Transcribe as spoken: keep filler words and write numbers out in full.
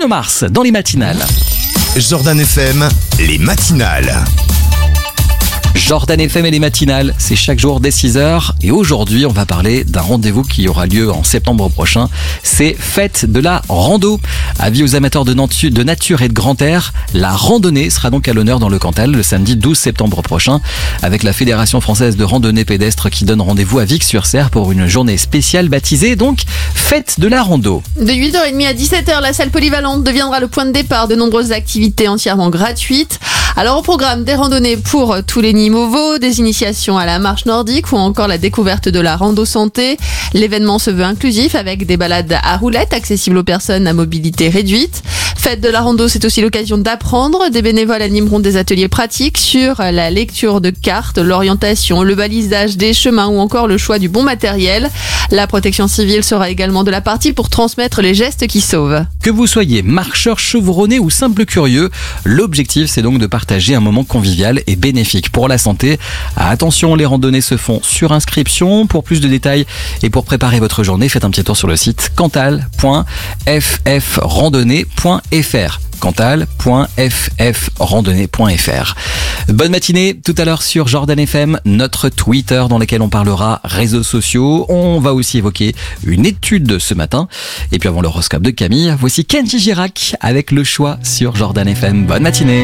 Bruno Mars dans les matinales. Jordan F M, les matinales. Jordan F M et les matinales, c'est chaque jour dès six heures. Et aujourd'hui, on va parler d'un rendez-vous qui aura lieu en septembre prochain. C'est Fête de la Rando. Avis aux amateurs de nature et de grand air, la randonnée sera donc à l'honneur dans le Cantal le samedi douze septembre prochain avec la Fédération Française de Randonnée Pédestre qui donne rendez-vous à Vic-sur-Serre pour une journée spéciale baptisée donc Fête de la Rando. De huit heures trente à dix-sept heures, la salle polyvalente deviendra le point de départ de nombreuses activités entièrement gratuites. Alors au programme, des randonnées pour tous les niveaux, des initiations à la marche nordique ou encore la découverte de la rando santé. L'événement se veut inclusif avec des balades à roulettes accessibles aux personnes à mobilité réduite. Fête de la rando, c'est aussi l'occasion d'apprendre. Des bénévoles animeront des ateliers pratiques sur la lecture de cartes, l'orientation, le balisage des chemins ou encore le choix du bon matériel. La protection civile sera également de la partie pour transmettre les gestes qui sauvent. Que vous soyez marcheur chevronné ou simple curieux, l'objectif c'est donc de partager un moment convivial et bénéfique pour la santé. Attention, les randonnées se font sur inscription. Pour plus de détails et pour préparer votre journée, faites un petit tour sur le site cantal point f f randonnée point f r. cantal point f f randonnée point f r. Bonne matinée, tout à l'heure sur Jordan F M, notre Twitter dans lequel on parlera réseaux sociaux. On va aussi évoquer une étude ce matin. Et puis avant l'horoscope de Camille, voici Kenji Girac avec le choix sur Jordan F M. Bonne matinée.